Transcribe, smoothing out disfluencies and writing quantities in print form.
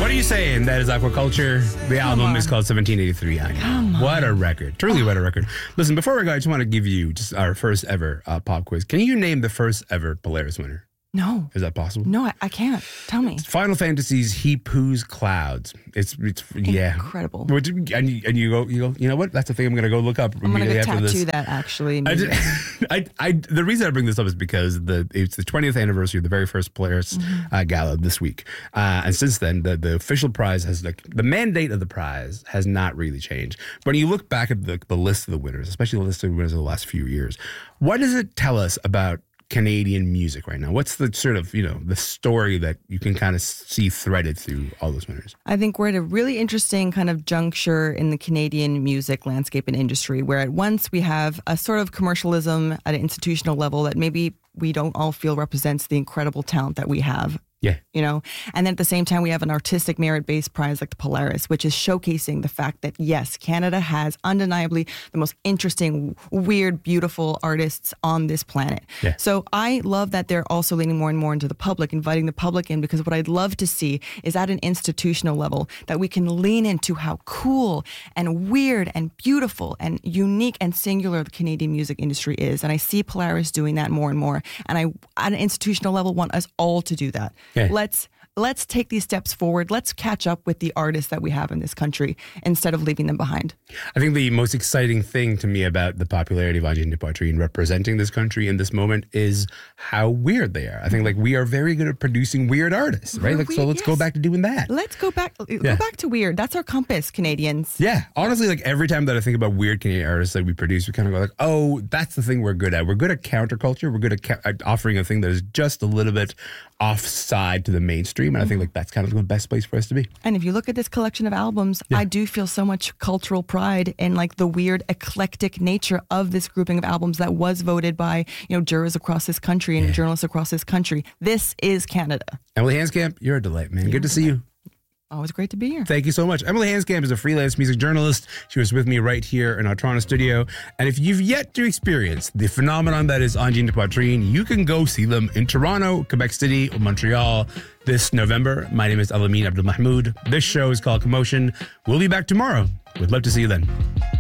What are you saying? That is Aquaculture. The album is called 1783. I know. What a record. Truly, what a record. Listen, before we go, I just want to give you just our first ever pop quiz. Can you name the first ever Polaris winner? No. Is that possible? No, I can't. Tell me. Final Fantasy's He Poos Clouds. It's yeah. Incredible. And you go, you know what? That's the thing I'm going to go look up I'm going to immediately after this. tattoo that, actually. The reason I bring this up is because it's the 20th anniversary of the very first Polaris Gala this week. And since then, the official prize has, the mandate of the prize has not really changed. But when you look back at the list of the winners, especially the list of the winners of the last few years, what does it tell us about Canadian music right now? What's the sort of, the story that you can kind of see threaded through all those winners? I think we're at a really interesting kind of juncture in the Canadian music landscape and industry, where at once we have a sort of commercialism at an institutional level that maybe we don't all feel represents the incredible talent that we have. Yeah. And then at the same time, we have an artistic merit-based prize like the Polaris, which is showcasing the fact that, yes, Canada has undeniably the most interesting, weird, beautiful artists on this planet. Yeah. So I love that they're also leaning more and more into the public, inviting the public in, because what I'd love to see is at an institutional level that we can lean into how cool and weird and beautiful and unique and singular the Canadian music industry is. And I see Polaris doing that more and more. And I, at an institutional level, want us all to do that. Yeah. Let's take these steps forward. Let's catch up with the artists that we have in this country instead of leaving them behind. I think the most exciting thing to me about the popularity of Anjing de Poitrine representing this country in this moment is how weird they are. I think we are very good at producing weird artists, right? So let's go back to doing that. Let's go back to weird. That's our compass, Canadians. Yeah. Honestly, every time that I think about weird Canadian artists that we produce, we kind of go oh, that's the thing we're good at. We're good at counterculture. We're good at offering a thing that is just a little bit offside to the mainstream. And I think that's kind of the best place for us to be. And if you look at this collection of albums, I do feel so much cultural pride in the weird eclectic nature of this grouping of albums that was voted by, jurors across this country and journalists across this country. This is Canada. Emily Hanskamp, you're a delight, man. Good to see you. Always great to be here. Thank you so much. Emily Hanskamp is a freelance music journalist. She was with me right here in our Toronto studio. And if you've yet to experience the phenomenon that is Anjing de Poitrine, you can go see them in Toronto, Quebec City, or Montreal this November. My name is Alamin Abdul Mahmoud. This show is called Commotion. We'll be back tomorrow. We'd love to see you then.